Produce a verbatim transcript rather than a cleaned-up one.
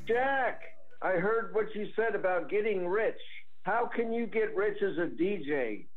Jack, I heard what you said about getting rich. How can you get rich as a D J?